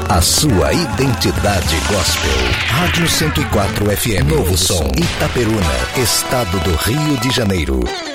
A sua identidade gospel. Rádio 104 FM. Novo Som. Itaperuna, Estado do Rio de Janeiro.